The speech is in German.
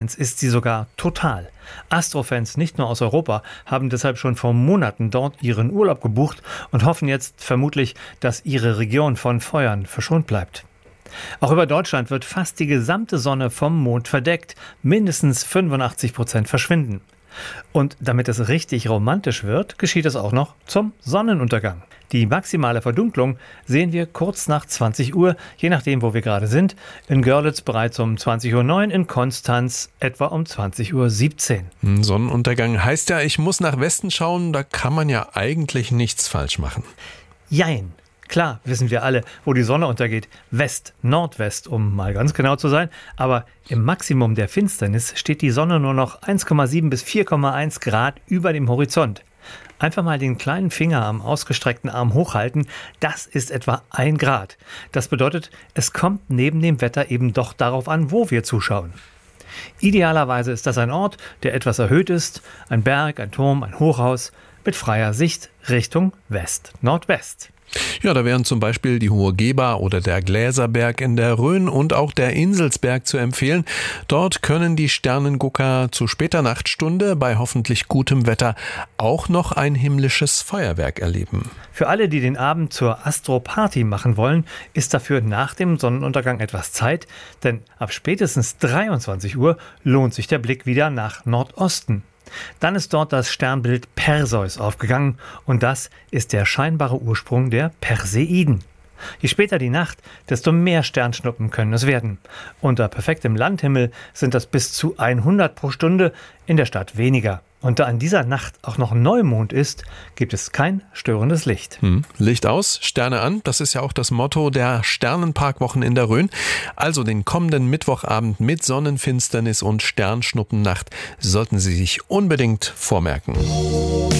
Fans ist sie sogar total. Astrofans nicht nur aus Europa haben deshalb schon vor Monaten dort ihren Urlaub gebucht und hoffen jetzt vermutlich, dass ihre Region von Feuern verschont bleibt. Auch über Deutschland wird fast die gesamte Sonne vom Mond verdeckt. Mindestens 85% verschwinden. Und damit es richtig romantisch wird, geschieht es auch noch zum Sonnenuntergang. Die maximale Verdunklung sehen wir kurz nach 20 Uhr, je nachdem, wo wir gerade sind. In Görlitz bereits um 20:09 Uhr, in Konstanz etwa um 20:17 Uhr. Sonnenuntergang heißt ja, ich muss nach Westen schauen, da kann man ja eigentlich nichts falsch machen. Jein. Klar, wissen wir alle, wo die Sonne untergeht. West, Nordwest, um mal ganz genau zu sein. Aber im Maximum der Finsternis steht die Sonne nur noch 1,7 bis 4,1 Grad über dem Horizont. Einfach mal den kleinen Finger am ausgestreckten Arm hochhalten, das ist etwa 1 Grad. Das bedeutet, es kommt neben dem Wetter eben doch darauf an, wo wir zuschauen. Idealerweise ist das ein Ort, der etwas erhöht ist, ein Berg, ein Turm, ein Hochhaus mit freier Sicht Richtung West-Nordwest. Ja, da wären zum Beispiel die Hohe Geba oder der Gläserberg in der Rhön und auch der Inselsberg zu empfehlen. Dort können die Sternengucker zu später Nachtstunde bei hoffentlich gutem Wetter auch noch ein himmlisches Feuerwerk erleben. Für alle, die den Abend zur Astroparty machen wollen, ist dafür nach dem Sonnenuntergang etwas Zeit, denn ab spätestens 23 Uhr lohnt sich der Blick wieder nach Nordosten. Dann ist dort das Sternbild Perseus aufgegangen und das ist der scheinbare Ursprung der Perseiden. Je später die Nacht, desto mehr Sternschnuppen können es werden. Unter perfektem Landhimmel sind das bis zu 100 pro Stunde, in der Stadt weniger. Und da an dieser Nacht auch noch Neumond ist, gibt es kein störendes Licht. Licht aus, Sterne an, das ist ja auch das Motto der Sternenparkwochen in der Rhön. Also den kommenden Mittwochabend mit Sonnenfinsternis und Sternschnuppennacht sollten Sie sich unbedingt vormerken.